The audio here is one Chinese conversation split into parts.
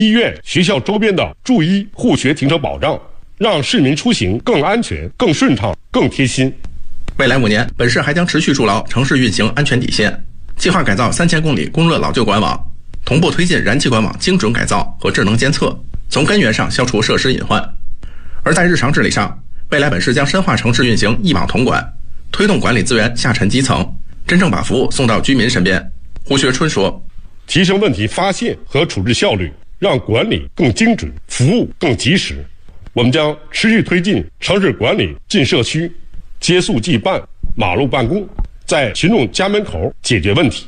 医院、学校周边的助医护学停车保障，让市民出行更安全、更顺畅、更贴心。 未来5年，本市还将持续筑牢城市运行安全底线，计划改造3000公里公乐老旧管网，同步推进燃气管网精准改造和智能监测，从根源上消除设施隐患。而在日常治理上，未来本市将深化城市运行一网统管，推动管理资源下沉基层，真正把服务送到居民身边。胡学春说， 提升问题发现和处置效率，让管理更精准，服务更及时。我们将持续推进城市管理进社区，接宿即办，马路办公，在群众家门口解决问题。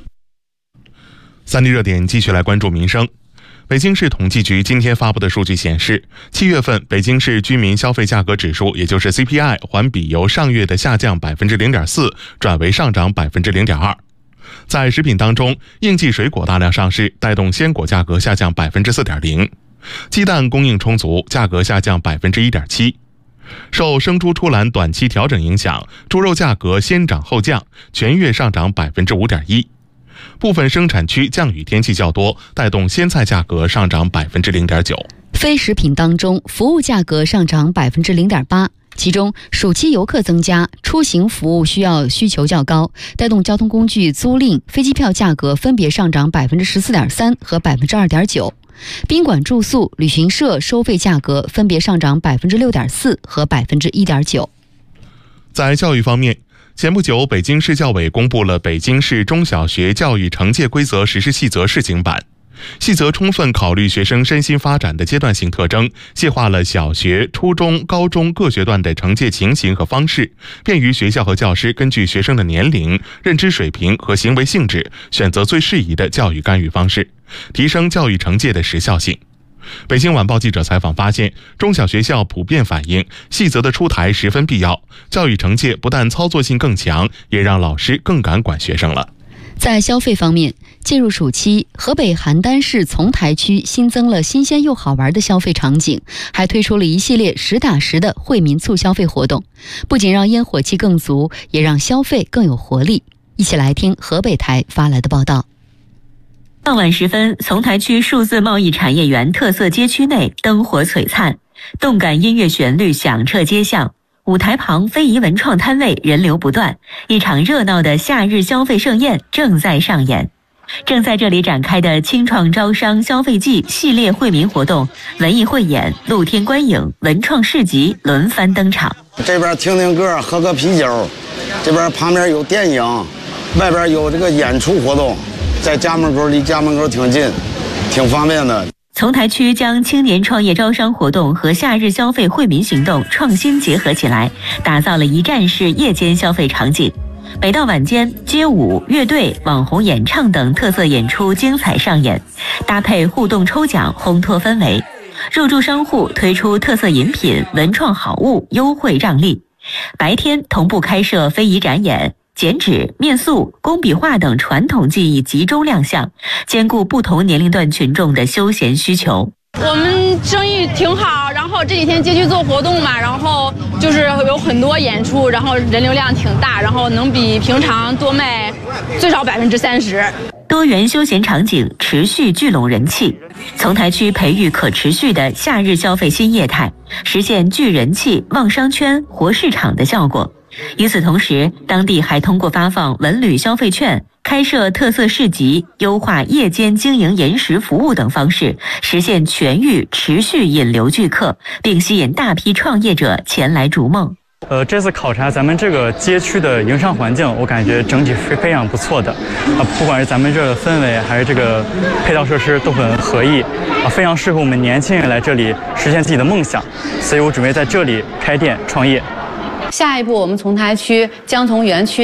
3D 热点继续来关注民生。北京市统计局今天发布的数据显示，7月份北京市居民消费价格指数，也就是 CPI 环比由上月的下降 0.4% 转为上涨 0.2%。在食品当中，应季水果大量上市，带动鲜果价格下降 4.0%， 鸡蛋供应充足，价格下降 1.7%。受生猪出栏短期调整影响，猪肉价格先涨后降，全月上涨 5.1%。部分生产区降雨天气较多，带动鲜菜价格上涨 0.9%。 非食品当中，服务价格上涨 0.8%。其中，暑期游客增加，出行服务需求较高，带动交通工具租赁、飞机票价格分别上涨 14.3% 和 2.9%。宾馆住宿、旅行社收费价格分别上涨 6.4% 和 1.9%。 在教育方面，前不久，北京市教委公布了《北京市中小学教育惩戒规则实施细则》试行版。细则充分考虑学生身心发展的阶段性特征，细化了小学、初中、高中各学段的惩戒情形和方式，便于学校和教师根据学生的年龄、认知水平和行为性质，选择最适宜的教育干预方式，提升教育惩戒的时效性。北京晚报记者采访发现，中小学校普遍反映细则的出台十分必要，教育惩戒不但操作性更强，也让老师更敢管学生了。 在消费方面，进入暑期，河北邯郸市丛台区新增了新鲜又好玩的消费场景，还推出了一系列实打实的惠民促消费活动，不仅让烟火气更足，也让消费更有活力。一起来听河北台发来的报道。 傍晚时分，丛台区数字贸易产业园特色街区内灯火璀璨，动感音乐旋律响彻街巷，舞台旁非遗文创摊位人流不断，一场热闹的夏日消费盛宴正在上演。正在这里展开的青创招商消费季系列惠民活动，文艺汇演、露天观影、文创市集轮番登场。 这边听听歌，喝个啤酒，这边旁边有电影，外边有这个演出活动，在家门口，离家门口挺近，挺方便的。 丛台区将青年创业招商活动和夏日消费惠民行动创新结合起来，打造了一站式夜间消费场景。每到晚间，街舞、乐队、网红演唱等特色演出精彩上演，搭配互动抽奖烘托氛围。入驻商户推出特色饮品、文创好物优惠让利。白天同步开设非遗展演、剪纸、面塑、工笔画等传统技艺集中亮相，兼顾不同年龄段群众的休闲需求。 我们生意挺好，然后这几天街区做活动嘛，然后就是有很多演出，然后人流量挺大，然后能比平常多卖最少30%。 多元休闲场景持续聚拢人气，丛台区培育可持续的夏日消费新业态，实现聚人气、旺商圈、活市场的效果。与此同时，当地还通过发放文旅消费券、开设特色市集、优化夜间经营延时服务等方式，实现全域持续引流聚客，并吸引大批创业者前来逐梦。 这次考察咱们这个街区的营商环境，我感觉整体是非常不错的。不管是咱们这个氛围，还是这个配套设施都很合意，非常适合我们年轻人来这里实现自己的梦想。所以我准备在这里开店创业。 下一步，我们丛台区将从园区